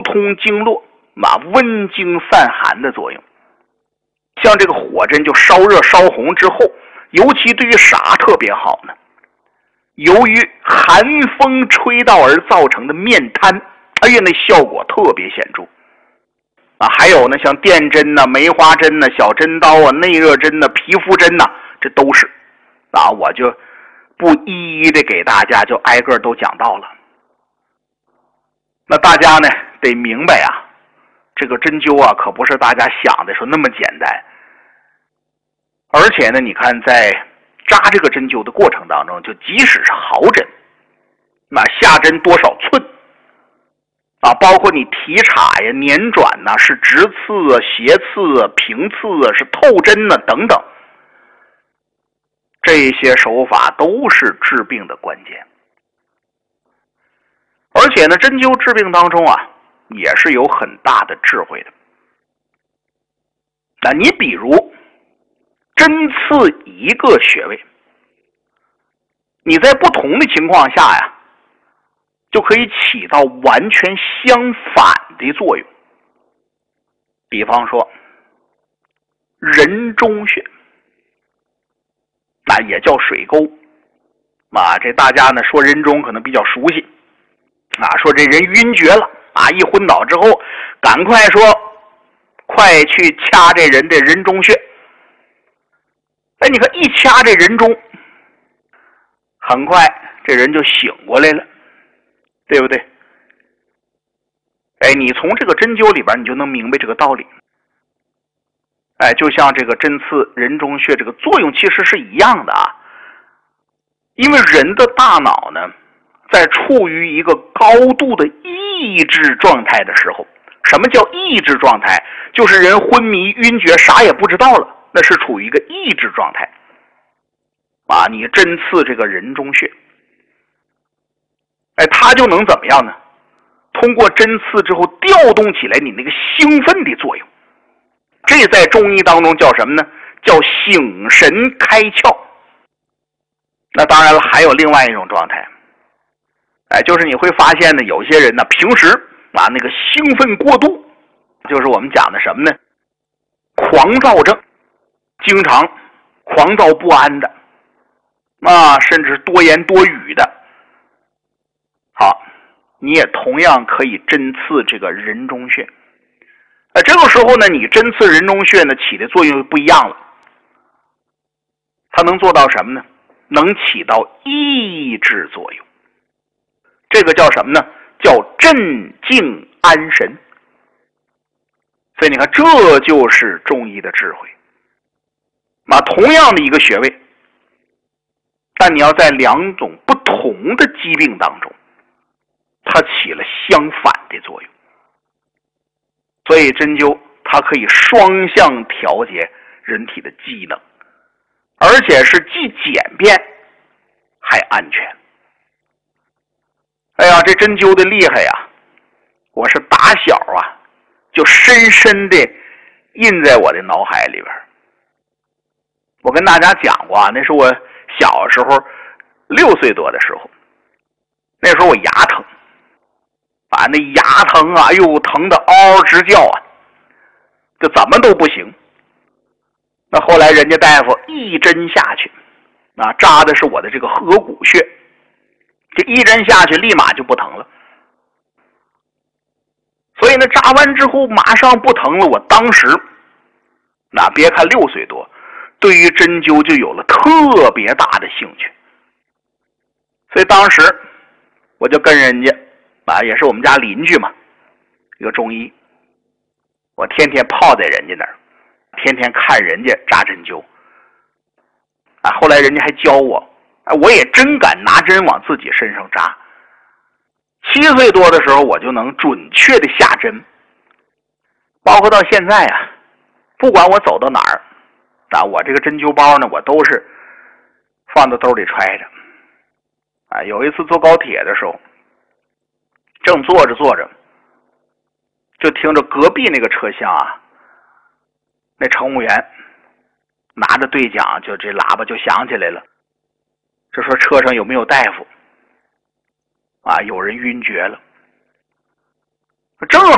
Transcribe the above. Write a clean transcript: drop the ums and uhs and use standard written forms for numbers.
通经络，温经散寒的作用。像这个火针就烧热烧红之后，尤其对于啥特别好呢？由于寒风吹到而造成的面瘫，那效果特别显著。还有呢，像电针呐、梅花针呐、小针刀啊、内热针呐、皮肤针呐，这都是我就不一一的给大家就挨个都讲到了。那大家呢得明白这个针灸可不是大家想的说那么简单。而且呢，你看在扎这个针灸的过程当中，就即使是毫针，下针多少寸包括你提插呀、捻转是直刺斜刺平刺是透针等等，这些手法都是治病的关键。而且呢，针灸治病当中也是有很大的智慧的。你比如针刺一个穴位，你在不同的情况下就可以起到完全相反的作用。比方说人中穴，也叫水沟这大家呢说人中可能比较熟悉说这人晕厥了一昏倒之后赶快说快去掐这人的人中穴。你看一掐这人中，很快这人就醒过来了，对不对？你从这个针灸里边你就能明白这个道理。就像这个针刺人中穴这个作用其实是一样的因为人的大脑呢在处于一个高度的抑制状态的时候，什么叫抑制状态？就是人昏迷晕厥啥也不知道了，那是处于一个抑制状态你针刺这个人中穴，它就能怎么样呢？通过针刺之后调动起来你那个兴奋的作用，这在中医当中叫什么呢？叫醒神开窍。那当然了，还有另外一种状态就是你会发现呢，有些人呢平时那个兴奋过度，就是我们讲的什么呢？狂躁症，经常狂躁不安的甚至多言多语的。好，你也同样可以针刺这个人中穴。这个时候呢，你针刺人中穴呢起的作用不一样了。它能做到什么呢？能起到抑制作用。这个叫什么呢？叫镇静安神。所以你看，这就是中医的智慧。同样的一个穴位，但你要在两种不同的疾病当中，它起了相反的作用。所以针灸它可以双向调节人体的机能，而且是既简便还安全。这针灸的厉害我是打小就深深的印在我的脑海里边。我跟大家讲过那是我小时候6岁多的时候，那时候我牙疼那牙疼疼得嗷嗷直叫就怎么都不行。那后来人家大夫一针下去扎的是我的这个合谷穴，这一针下去立马就不疼了。所以呢，扎完之后马上不疼了。我当时别看6岁多，对于针灸就有了特别大的兴趣。所以当时我就跟人家也是我们家邻居嘛，一个中医，我天天泡在人家那儿，天天看人家扎针灸后来人家还教我我也真敢拿针往自己身上扎。7岁多的时候我就能准确的下针，包括到现在不管我走到哪儿我这个针灸包呢我都是放到兜里揣着有一次坐高铁的时候，正坐着坐着，就听着隔壁那个车厢那乘务员拿着对讲，就这喇叭就响起来了，就说车上有没有大夫有人晕厥了。正